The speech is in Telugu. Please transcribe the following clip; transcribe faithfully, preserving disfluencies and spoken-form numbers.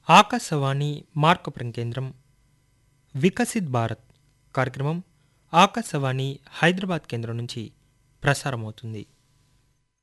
ఆకాశవాణి మార్కపురం కేంద్రం వికసిత్ భారత్ కార్యక్రమం ఆకాశవాణి హైదరాబాద్ కేంద్రం నుంచి ప్రసారమవుతుంది.